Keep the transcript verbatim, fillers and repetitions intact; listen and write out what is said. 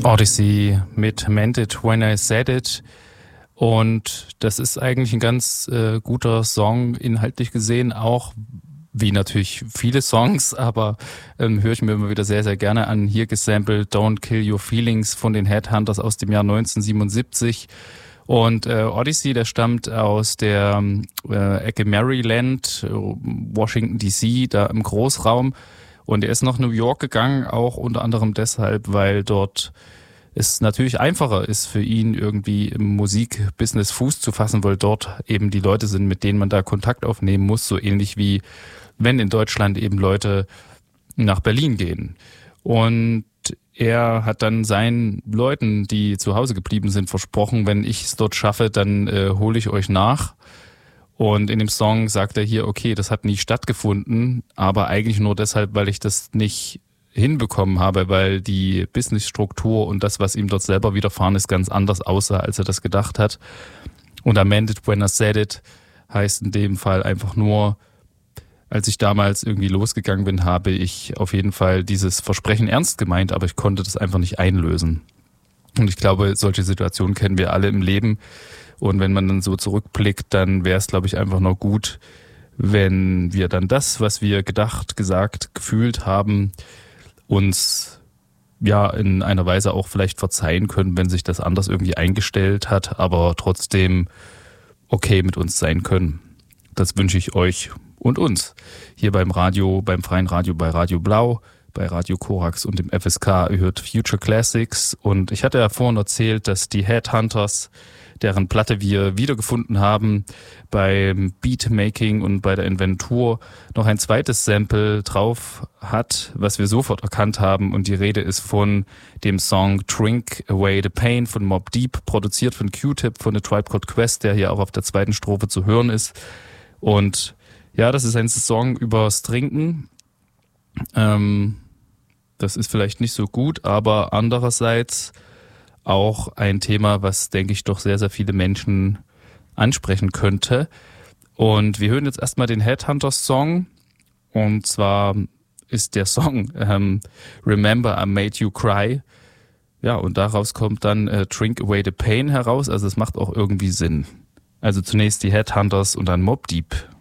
Odyssey mit Meant It When I Said It. Und das ist eigentlich ein ganz äh, guter Song, inhaltlich gesehen, auch wie natürlich viele Songs, aber ähm, höre ich mir immer wieder sehr, sehr gerne an. Hier gesampelt Don't Kill Your Feelings von den Headhunters aus dem Jahr neunzehnhundertsiebenundsiebzig. Und äh, Odyssey, der stammt aus der äh, Ecke Maryland, Washington D C, da im Großraum. Und er ist nach New York gegangen, auch unter anderem deshalb, weil dort es natürlich einfacher ist für ihn, irgendwie im Musikbusiness Fuß zu fassen, weil dort eben die Leute sind, mit denen man da Kontakt aufnehmen muss, so ähnlich wie wenn in Deutschland eben Leute nach Berlin gehen. Und er hat dann seinen Leuten, die zu Hause geblieben sind, versprochen, wenn ich es dort schaffe, dann äh, hole ich euch nach. Und in dem Song sagt er hier, okay, das hat nie stattgefunden, aber eigentlich nur deshalb, weil ich das nicht hinbekommen habe, weil die Businessstruktur und das, was ihm dort selber widerfahren ist, ganz anders aussah, als er das gedacht hat. Und I meant it when I said it heißt in dem Fall einfach nur, als ich damals irgendwie losgegangen bin, habe ich auf jeden Fall dieses Versprechen ernst gemeint, aber ich konnte das einfach nicht einlösen. Und ich glaube, solche Situationen kennen wir alle im Leben. Und wenn man dann so zurückblickt, dann wäre es, glaube ich, einfach nur gut, wenn wir dann das, was wir gedacht, gesagt, gefühlt haben, uns ja in einer Weise auch vielleicht verzeihen können, wenn sich das anders irgendwie eingestellt hat, aber trotzdem okay mit uns sein können. Das wünsche ich euch und uns hier beim Radio, beim Freien Radio, bei Radio Blau, bei Radio Korax und dem F S K. Ihr hört Future Classics und ich hatte ja vorhin erzählt, dass die Headhunters, deren Platte wir wiedergefunden haben, beim Beatmaking und bei der Inventur noch ein zweites Sample drauf hat, was wir sofort erkannt haben. Und die Rede ist von dem Song Drink Away the Pain von Mobb Deep, produziert von Q-Tip, von The Tribe Called Quest, der hier auch auf der zweiten Strophe zu hören ist. Und ja, das ist ein Song übers Trinken. Ähm, das ist vielleicht nicht so gut, aber andererseits auch ein Thema, was, denke ich, doch sehr, sehr viele Menschen ansprechen könnte. Und wir hören jetzt erstmal den Headhunters-Song. Und zwar ist der Song ähm, Remember I Made You Cry. Ja, und daraus kommt dann äh, Drink Away the Pain heraus. Also es macht auch irgendwie Sinn. Also zunächst die Headhunters und dann Mobb Deep.